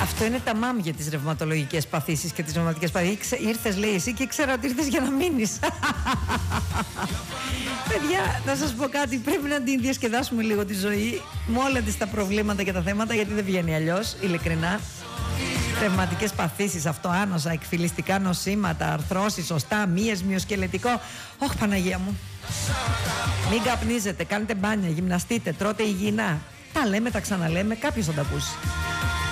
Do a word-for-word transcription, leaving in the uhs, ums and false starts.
Αυτό είναι τα μάμ για τις ρευματολογικές παθήσεις και τις ρευματικές παθήσεις. Ήρθες, λέει, εσύ, και ξέρω ότι ήρθες για να μείνεις. Παιδιά, να σας πω κάτι. Πρέπει να την διασκεδάσουμε λίγο τη ζωή με όλα τις τα προβλήματα και τα θέματα, γιατί δεν βγαίνει αλλιώς, ειλικρινά. Ρευματικές παθήσεις, αυτοάνοσα, εκφυλιστικά νοσήματα, αρθρώσεις, οστά, μύες, μυοσκελετικό. Ωχ, Παναγία μου. Μην καπνίζετε, κάνετε μπάνια, γυμναστείτε, τρώτε υγιεινά. Τα λέμε, τα ξαναλέμε, κάποιος θα τα ακούσει.